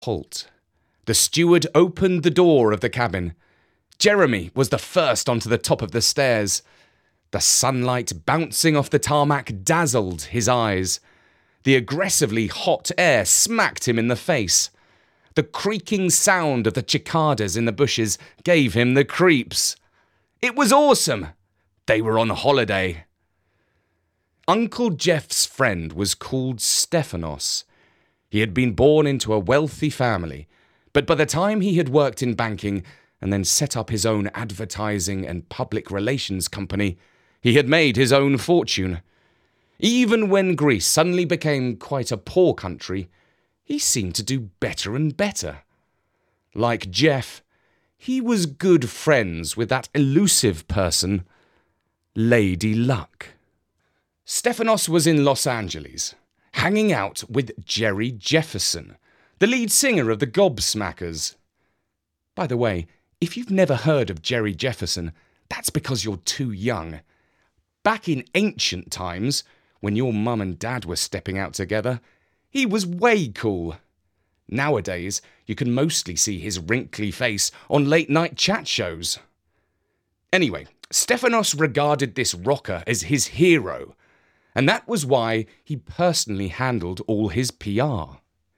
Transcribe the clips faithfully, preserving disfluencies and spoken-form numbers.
Halt. The steward opened the door of the cabin. Jeremy was the first onto the top of the stairs. The sunlight bouncing off the tarmac dazzled his eyes. The aggressively hot air smacked him in the face. The creaking sound of the cicadas in the bushes gave him the creeps. It was awesome. They were on holiday. Uncle Jeff's friend was called Stephanos. He had been born into a wealthy family, but by the time he had worked in banking and then set up his own advertising and public relations company, he had made his own fortune. Even when Greece suddenly became quite a poor country, he seemed to do better and better. Like Jeff, he was good friends with that elusive person, Lady Luck. Stephanos was in Los Angeles, hanging out with Jerry Jefferson, the lead singer of the Gobsmackers. By the way, if you've never heard of Jerry Jefferson, that's because you're too young. Back in ancient times, when your mum and dad were stepping out together, he was way cool. Nowadays, you can mostly see his wrinkly face on late-night chat shows. Anyway, Stephanos regarded this rocker as his hero, and that was why he personally handled all his P R.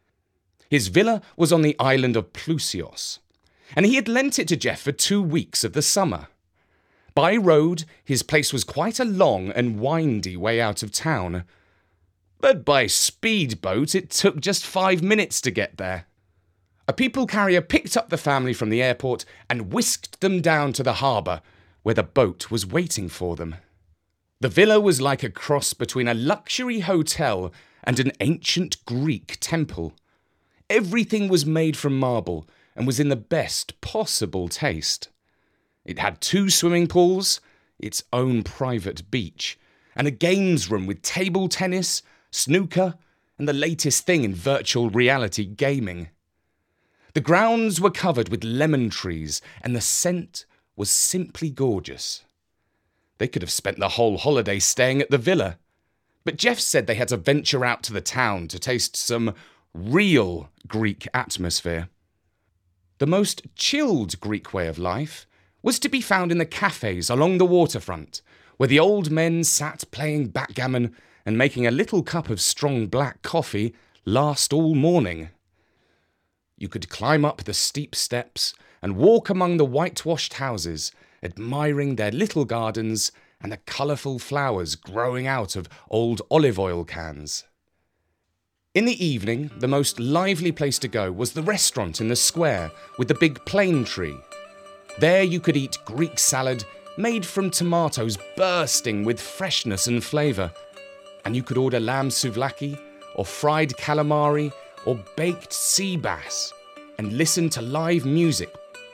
His villa was on the island of Plusios, and he had lent it to Jeff for two weeks of the summer. By road, his place was quite a long and windy way out of town, but by speedboat it took just five minutes to get there. A people carrier picked up the family from the airport and whisked them down to the harbour, where the boat was waiting for them. The villa was like a cross between a luxury hotel and an ancient Greek temple. Everything was made from marble and was in the best possible taste. It had two swimming pools, its own private beach, and a games room with table tennis, snooker, and the latest thing in virtual reality gaming. The grounds were covered with lemon trees, and the scent was simply gorgeous. They could have spent the whole holiday staying at the villa, but Jeff said they had to venture out to the town to taste some real Greek atmosphere. The most chilled Greek way of life was to be found in the cafes along the waterfront, where the old men sat playing backgammon and making a little cup of strong black coffee last all morning. You could climb up the steep steps and walk among the whitewashed houses, admiring their little gardens and the colourful flowers growing out of old olive oil cans. In the evening, the most lively place to go was the restaurant in the square with the big plane tree. There you could eat Greek salad made from tomatoes bursting with freshness and flavour, and you could order lamb souvlaki or fried calamari or baked sea bass and listen to live music.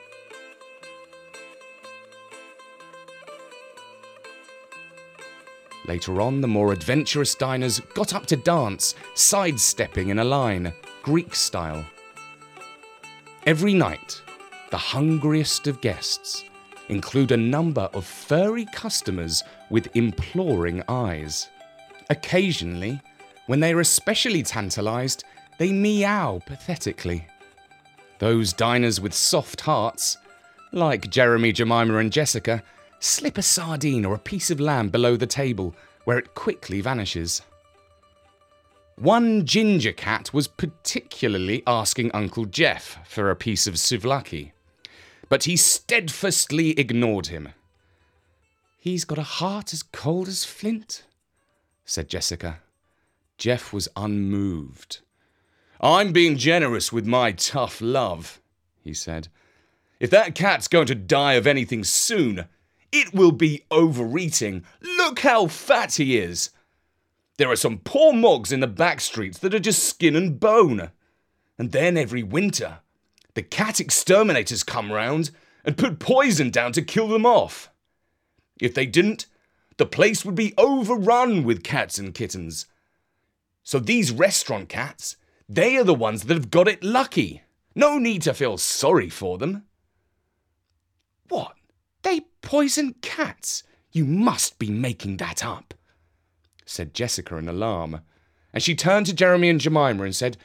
Later on, the more adventurous diners got up to dance, sidestepping in a line, Greek style. Every night, the hungriest of guests include a number of furry customers with imploring eyes. Occasionally, when they are especially tantalised, they meow pathetically. Those diners with soft hearts, like Jeremy, Jemima and Jessica, slip a sardine or a piece of lamb below the table, where it quickly vanishes. One ginger cat was particularly asking Uncle Jeff for a piece of souvlaki, but he steadfastly ignored him. "He's got a heart as cold as flint," said Jessica. Jeff was unmoved. "I'm being generous with my tough love," he said. "If that cat's going to die of anything soon, it will be overeating. Look how fat he is. There are some poor mogs in the back streets that are just skin and bone. And then every winter, the cat exterminators come round and put poison down to kill them off. If they didn't, the place would be overrun with cats and kittens. So these restaurant cats, they are the ones that have got it lucky. No need to feel sorry for them." "What? They poison cats? You must be making that up," said Jessica in alarm. And she turned to Jeremy and Jemima and said,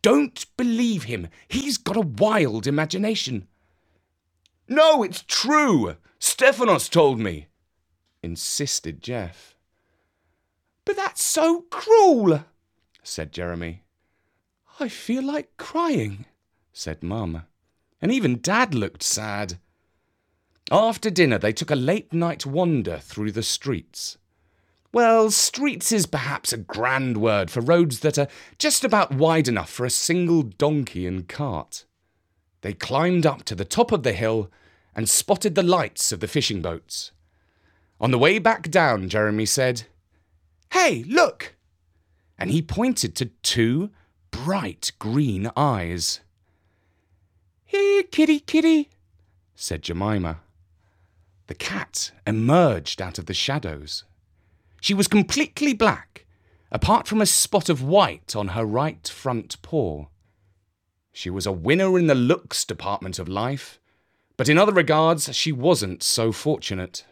Don't believe him. He's got a wild imagination." "No, it's true. Stephanos told me," insisted Jeff. "But that's so cruel," said Jeremy. "I feel like crying," said Mum. And even Dad looked sad. After dinner, they took a late-night wander through the streets. Well, streets is perhaps a grand word for roads that are just about wide enough for a single donkey and cart. They climbed up to the top of the hill and spotted the lights of the fishing boats. On the way back down, Jeremy said, "Hey, look!" And he pointed to two bright green eyes. "Here, kitty, kitty," said Jemima. The cat emerged out of the shadows. She was completely black, apart from a spot of white on her right front paw. She was a winner in the looks department of life, but in other regards she wasn't so fortunate.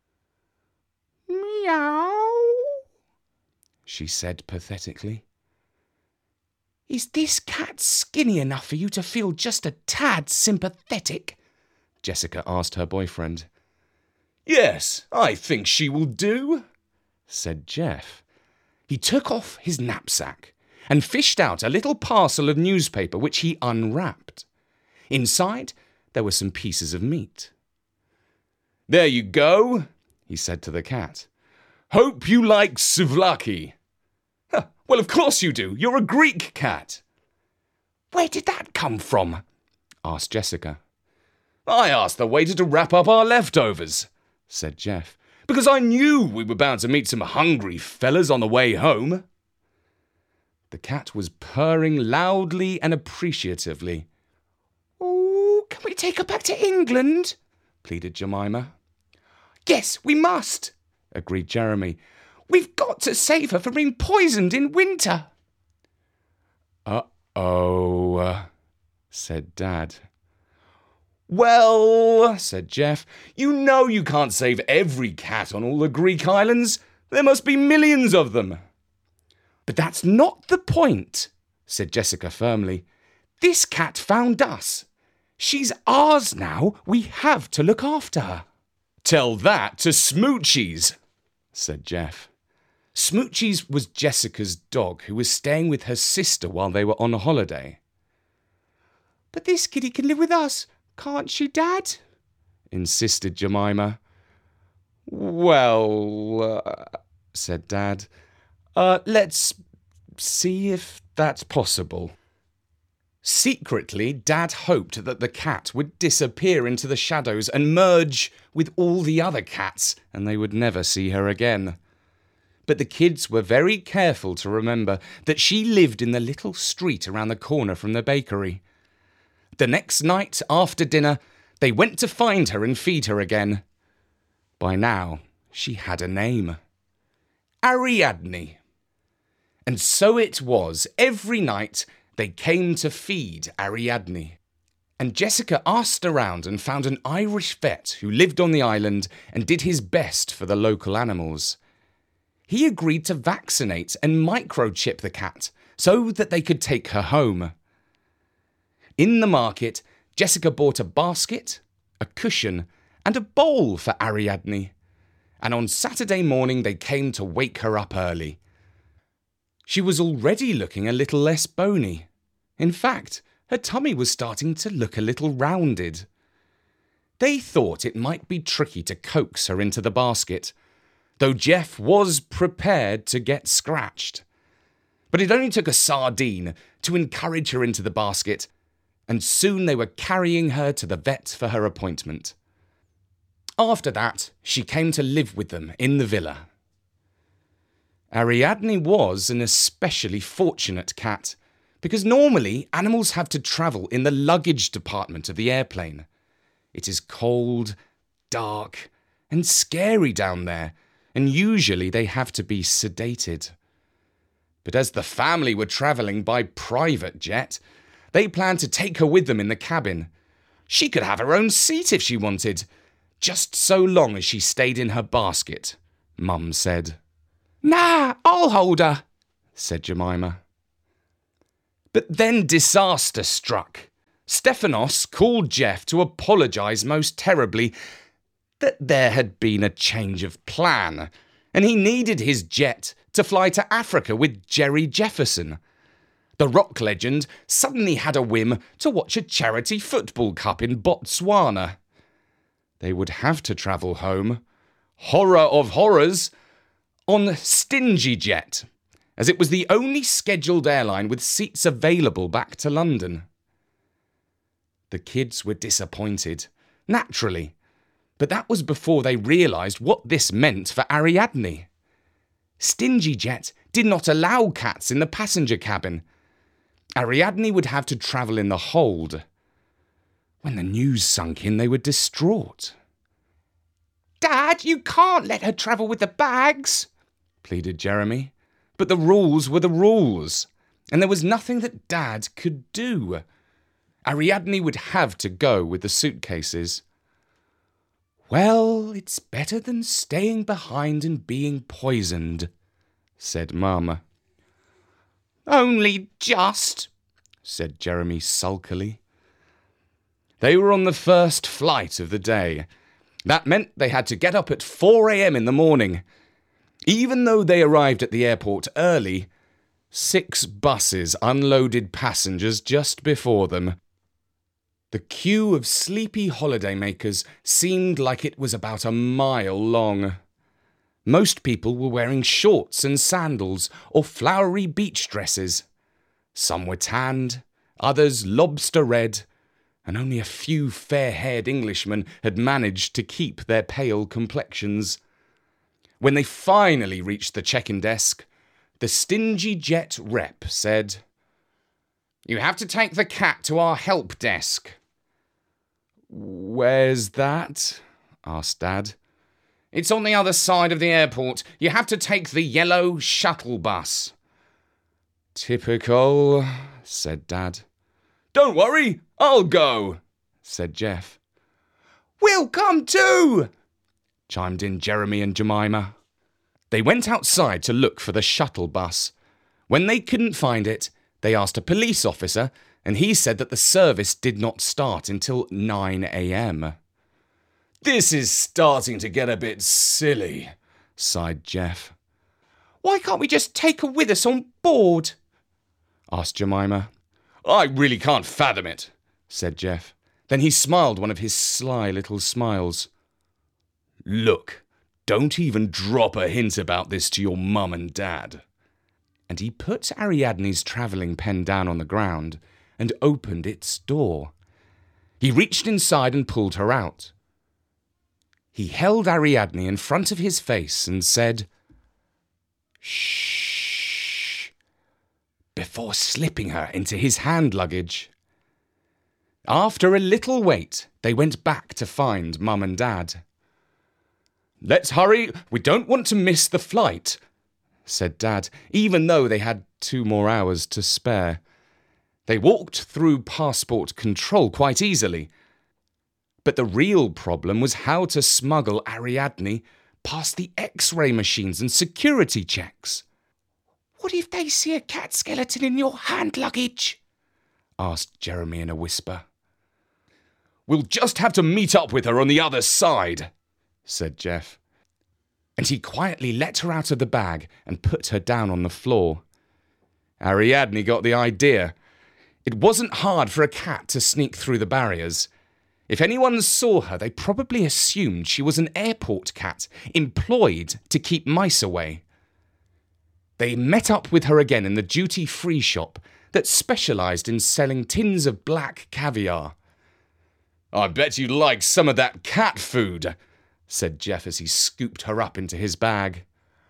"Meow," she said pathetically. "Is this cat skinny enough for you to feel just a tad sympathetic?" Jessica asked her boyfriend. "Yes, I think she will do," said Jeff. He took off his knapsack and fished out a little parcel of newspaper which he unwrapped. Inside, there were some pieces of meat. "There you go," he said to the cat. "Hope you like souvlaki." Huh, "Well, of course you do. You're a Greek cat." "Where did that come from?" asked Jessica. "I asked the waiter to wrap up our leftovers," said Jeff, "because I knew we were bound to meet some hungry fellas on the way home." The cat was purring loudly and appreciatively. "Oh, can we take her back to England?" pleaded Jemima. "Yes, we must," agreed Jeremy. "We've got to save her from being poisoned in winter." "Uh-oh," said Dad. "Well," said Jeff, "you know you can't save every cat on all the Greek islands. There must be millions of them." "But that's not the point," said Jessica firmly. "This cat found us. She's ours now. We have to look after her." "Tell that to Smoochies," said Jeff. Smoochies was Jessica's dog who was staying with her sister while they were on a holiday. "But this kitty can live with us, can't she, Dad?" insisted Jemima. "Well," uh, said Dad, uh, let's see if that's possible." Secretly, Dad hoped that the cat would disappear into the shadows and merge with all the other cats, and they would never see her again. But the kids were very careful to remember that she lived in the little street around the corner from the bakery. The next night, after dinner, they went to find her and feed her again. By now, she had a name. Ariadne. And so it was, every night they came to feed Ariadne. And Jessica asked around and found an Irish vet who lived on the island and did his best for the local animals. He agreed to vaccinate and microchip the cat so that they could take her home. In the market, Jessica bought a basket, a cushion, and a bowl for Ariadne. And on Saturday morning they came to wake her up early. She was already looking a little less bony. In fact, her tummy was starting to look a little rounded. They thought it might be tricky to coax her into the basket, though Jeff was prepared to get scratched. But it only took a sardine to encourage her into the basket, and soon they were carrying her to the vet for her appointment. After that, she came to live with them in the villa. Ariadne was an especially fortunate cat, because normally animals have to travel in the luggage department of the airplane. It is cold, dark, and scary down there, and usually they have to be sedated. But as the family were travelling by private jet, they planned to take her with them in the cabin. She could have her own seat if she wanted, just so long as she stayed in her basket, Mum said. "Nah, I'll hold her," said Jemima. But then disaster struck. Stephanos called Jeff to apologise most terribly that there had been a change of plan, and he needed his jet to fly to Africa with Jerry Jefferson. The rock legend suddenly had a whim to watch a charity football cup in Botswana. They would have to travel home, horror of horrors, on Stingy Jet, as it was the only scheduled airline with seats available back to London. The kids were disappointed, naturally, but that was before they realised what this meant for Ariadne. Stingy Jet did not allow cats in the passenger cabin. Ariadne would have to travel in the hold. When the news sunk in, they were distraught. "Dad, you can't let her travel with the bags," pleaded Jeremy. But the rules were the rules, and there was nothing that Dad could do. Ariadne would have to go with the suitcases. "Well, it's better than staying behind and being poisoned," said Mum. "Only just," said Jeremy sulkily. They were on the first flight of the day. That meant they had to get up at four a.m. in the morning. Even though they arrived at the airport early, six buses unloaded passengers just before them. The queue of sleepy holidaymakers seemed like it was about a mile long. Most people were wearing shorts and sandals or flowery beach dresses. Some were tanned, others lobster red, and only a few fair-haired Englishmen had managed to keep their pale complexions. When they finally reached the check-in desk, the Stingy Jet rep said, "You have to take the cat to our help desk." "Where's that?" asked Dad. "It's on the other side of the airport. You have to take the yellow shuttle bus." "Typical," said Dad. "Don't worry, I'll go," said Jeff. "We'll come too," chimed in Jeremy and Jemima. They went outside to look for the shuttle bus. When they couldn't find it, they asked a police officer, and he said that the service did not start until nine a.m. "This is starting to get a bit silly," sighed Jeff. "Why can't we just take her with us on board?" asked Jemima. "I really can't fathom it," said Jeff. Then he smiled one of his sly little smiles. "Look, don't even drop a hint about this to your mum and dad." And he put Ariadne's travelling pen down on the ground and opened its door. He reached inside and pulled her out. He held Ariadne in front of his face and said, "Shh," before slipping her into his hand luggage. After a little wait, they went back to find Mum and Dad. "Let's hurry, we don't want to miss the flight," said Dad, even though they had two more hours to spare. They walked through passport control quite easily. But the real problem was how to smuggle Ariadne past the X-ray machines and security checks. "What if they see a cat skeleton in your hand luggage?" asked Jeremy in a whisper. "We'll just have to meet up with her on the other side," said Jeff. And he quietly let her out of the bag and put her down on the floor. Ariadne got the idea. It wasn't hard for a cat to sneak through the barriers. If anyone saw her, they probably assumed she was an airport cat employed to keep mice away. They met up with her again in the duty-free shop that specialised in selling tins of black caviar. "I bet you like some of that cat food," said Jeff as he scooped her up into his bag.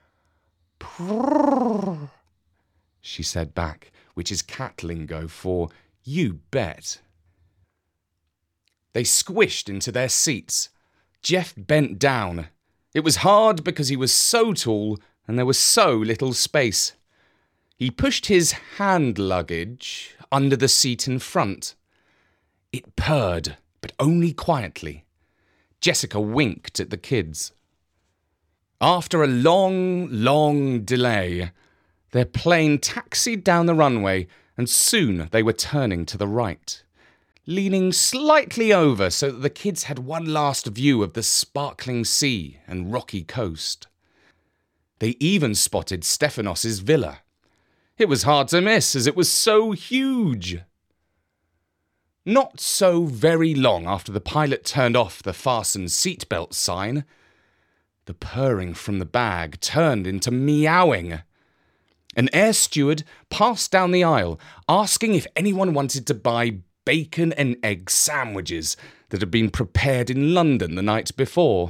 "Prrrr," she said back, which is cat lingo for "you bet." They squished into their seats. Jeff bent down. It was hard because he was so tall and there was so little space. He pushed his hand luggage under the seat in front. It purred, but only quietly. Jessica winked at the kids. After a long, long delay, their plane taxied down the runway and soon they were turning to the right, leaning slightly over so that the kids had one last view of the sparkling sea and rocky coast. They even spotted Stephanos's villa. It was hard to miss as it was so huge. Not so very long after the pilot turned off the fasten seatbelt sign, the purring from the bag turned into meowing. An air steward passed down the aisle, asking if anyone wanted to buy bacon and egg sandwiches that had been prepared in London the night before.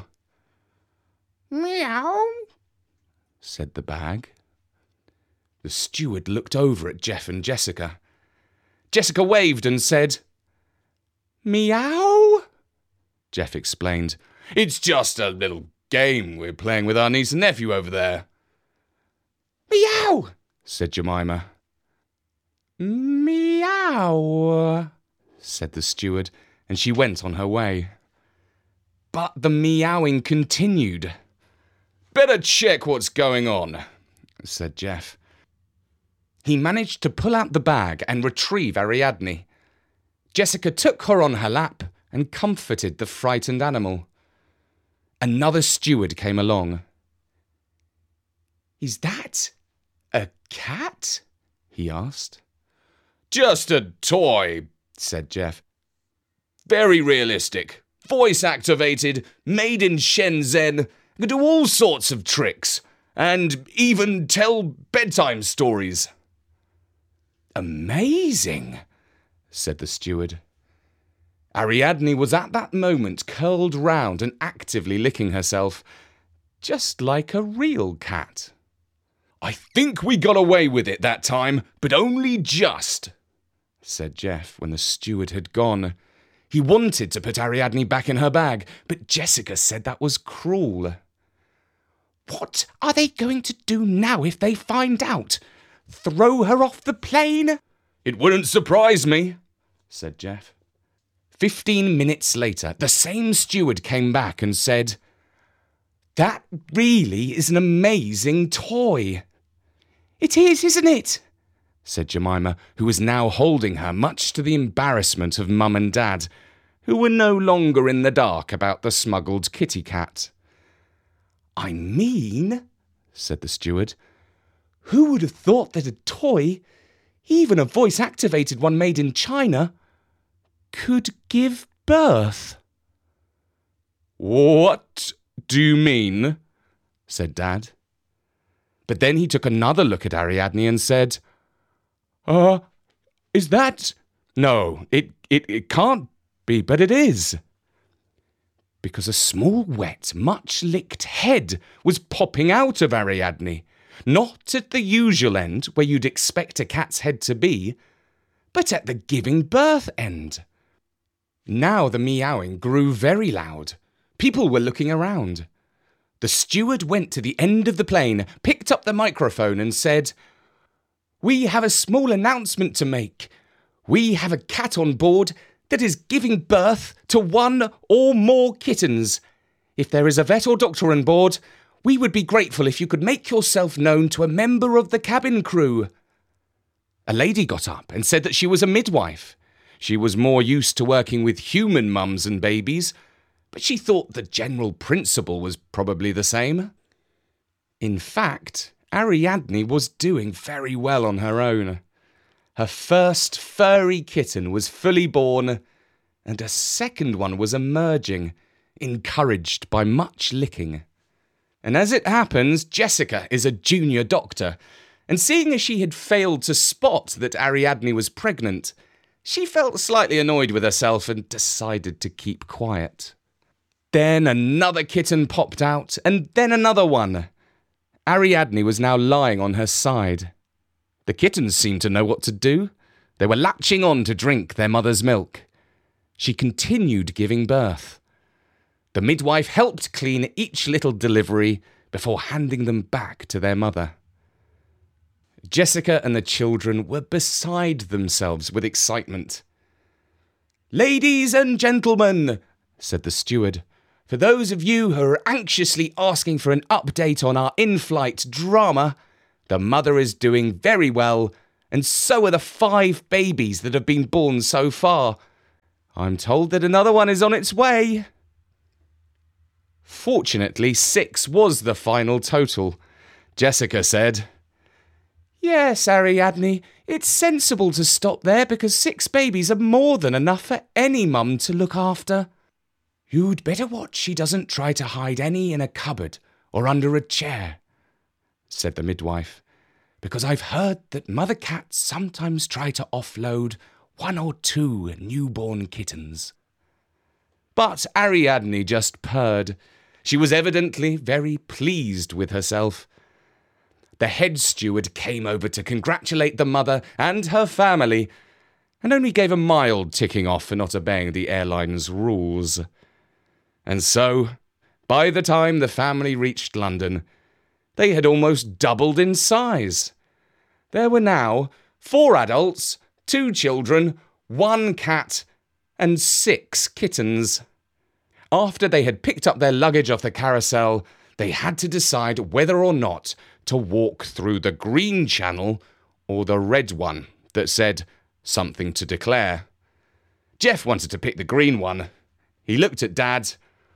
Meow, said the bag. The steward looked over at Jeff and Jessica. Jessica waved and said, Meow? Jeff explained. It's just a little game we're playing with our niece and nephew over there. Meow, said Jemima. Meow, said the steward, and she went on her way. But the meowing continued. Better check what's going on, said Jeff. He managed to pull out the bag and retrieve Ariadne. Jessica took her on her lap and comforted the frightened animal. Another steward came along. Is that a cat? He asked. Just a toy, said Jeff. Very realistic. Voice activated, made in Shenzhen, can do all sorts of tricks, and even tell bedtime stories. Amazing, said the steward. Ariadne was at that moment curled round and actively licking herself, just like a real cat. I think we got away with it that time, but only just, said Jeff when the steward had gone. He wanted to put Ariadne back in her bag, but Jessica said that was cruel. What are they going to do now if they find out? Throw her off the plane? It wouldn't surprise me, said Jeff. Fifteen minutes later, the same steward came back and said, That really is an amazing toy. It is, isn't it? Said Jemima, who was now holding her, much to the embarrassment of Mum and Dad, who were no longer in the dark about the smuggled kitty cat. I mean, said the steward, who would have thought that a toy, even a voice-activated one made in China, could give birth? What do you mean? Said Dad. But then he took another look at Ariadne and said, Uh, is that... No, it, it, it can't be, but it is. Because a small, wet, much-licked head was popping out of Ariadne, not at the usual end where you'd expect a cat's head to be, but at the giving birth end. Now the meowing grew very loud. People were looking around. The steward went to the end of the plane, picked up the microphone and said, We have a small announcement to make. We have a cat on board that is giving birth to one or more kittens. If there is a vet or doctor on board, we would be grateful if you could make yourself known to a member of the cabin crew. A lady got up and said that she was a midwife. She was more used to working with human mums and babies, but she thought the general principle was probably the same. In fact, Ariadne was doing very well on her own. Her first furry kitten was fully born, and a second one was emerging, encouraged by much licking. And as it happens, Jessica is a junior doctor, and seeing as she had failed to spot that Ariadne was pregnant, she felt slightly annoyed with herself and decided to keep quiet. Then another kitten popped out, and then another one. Ariadne was now lying on her side. The kittens seemed to know what to do. They were latching on to drink their mother's milk. She continued giving birth. The midwife helped clean each little delivery before handing them back to their mother. Jessica and the children were beside themselves with excitement. Ladies and gentlemen, said the steward, for those of you who are anxiously asking for an update on our in-flight drama, the mother is doing very well and so are the five babies that have been born so far. I'm told that another one is on its way. Fortunately, six was the final total. Jessica said, "Yes, Ariadne, it's sensible to stop there because six babies are more than enough for any mum to look after. You'd better watch she doesn't try to hide any in a cupboard or under a chair," said the midwife, "because I've heard that mother cats sometimes try to offload one or two newborn kittens." But Ariadne just purred. She was evidently very pleased with herself. The head steward came over to congratulate the mother and her family, and only gave a mild ticking off for not obeying the airline's rules. And so, by the time the family reached London, they had almost doubled in size. There were now four adults, two children, one cat, and six kittens. After they had picked up their luggage off the carousel, they had to decide whether or not to walk through the green channel or the red one that said something to declare. Jeff wanted to pick the green one. He looked at Dad.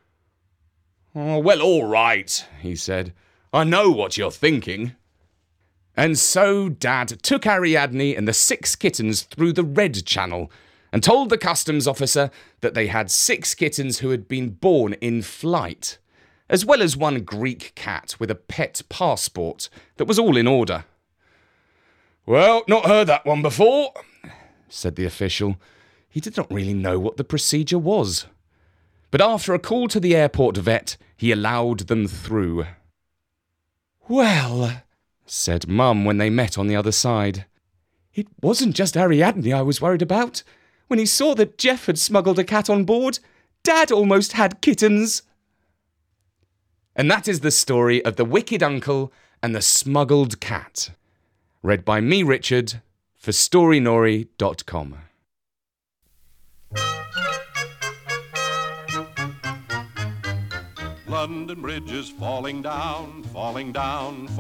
"Oh, well, all right," he said. "I know what you're thinking." And so Dad took Ariadne and the six kittens through the red channel and told the customs officer that they had six kittens who had been born in flight, as well as one Greek cat with a pet passport that was all in order. "Well, not heard that one before," said the official. He did not really know what the procedure was. But after a call to the airport vet, he allowed them through. "Well," said Mum when they met on the other side, "it wasn't just Ariadne I was worried about. When he saw that Jeff had smuggled a cat on board, Dad almost had kittens." And that is the story of the Wicked Uncle and the Smuggled Cat. Read by me, Richard, for story nori dot com. London Bridge is falling down, falling down,